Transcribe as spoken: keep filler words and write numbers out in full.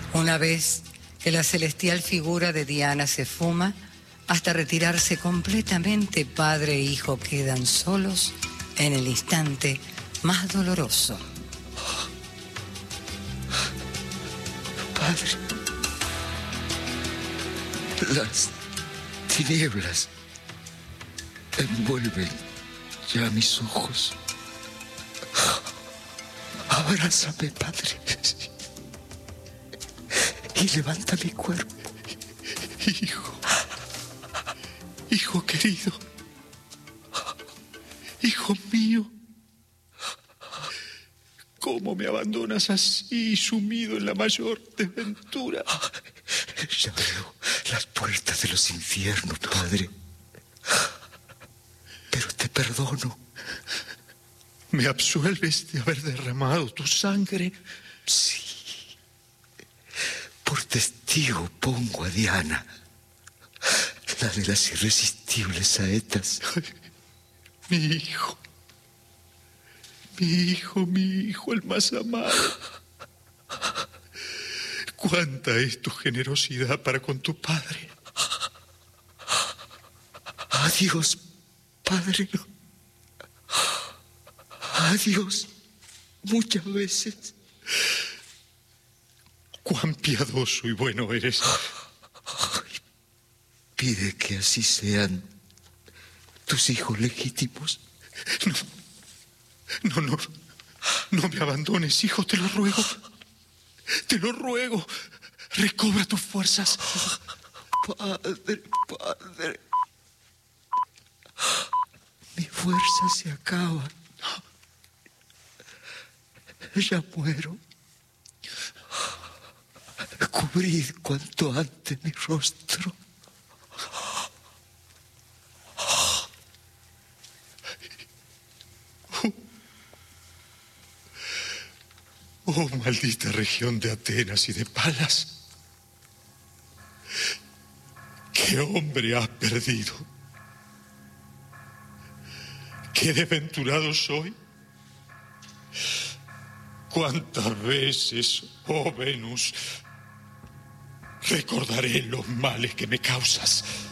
Una vez que la celestial figura de Diana se fuma, hasta retirarse completamente, padre e hijo quedan solos en el instante más doloroso. Padre, las tinieblas envuelven ya mis ojos. Abrázame, Padre, y levanta mi cuerpo. Hijo, hijo querido, hijo mío, ¿cómo me abandonas así, sumido en la mayor desventura? Ya veo las puertas de los infiernos, Padre, pero te perdono. ¿Me absuelves de haber derramado tu sangre? Sí. Por testigo pongo a Diana, la de las irresistibles saetas. Mi hijo, mi hijo, mi hijo, el más amado. Cuánta es tu generosidad para con tu padre. Adiós, Padre. Adiós, muchas veces. Cuán piadoso y bueno eres. Ay, pide que así sean tus hijos legítimos. No, no, no, no me abandones, hijo, te lo ruego. Te lo ruego. Recobra tus fuerzas. Padre, Padre. Mi fuerza se acaba. Ya muero. Cubrid cuanto antes mi rostro. Oh, maldita región de Atenas y de Palas. ¿Qué hombre has perdido? ¿Qué desventurado soy? ¿Cuántas veces, oh Venus, recordaré los males que me causas?